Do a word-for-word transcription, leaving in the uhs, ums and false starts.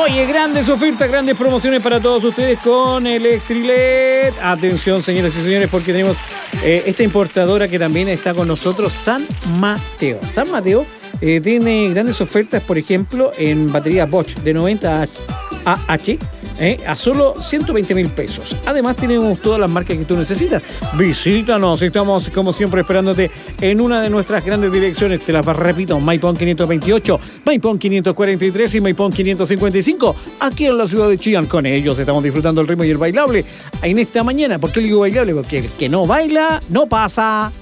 Oye, grandes ofertas, grandes promociones para todos ustedes con Electrilet. Atención, señoras y señores, porque tenemos eh, esta importadora que también está con nosotros, San Mateo. San Mateo eh, tiene grandes ofertas, por ejemplo, en baterías Bosch de noventa A H. Eh, a solo ciento veinte mil pesos. Además tenemos todas las marcas que tú necesitas. Visítanos, estamos como siempre esperándote en una de nuestras grandes direcciones. Te las repito: Maipón quinientos veintiocho, Maipón quinientos cuarenta y tres y Maipón quinientos cincuenta y cinco, aquí en la ciudad de Chillán. Con ellos estamos disfrutando el ritmo y el bailable en esta mañana. ¿Por qué le digo bailable? Porque el que no baila no pasa.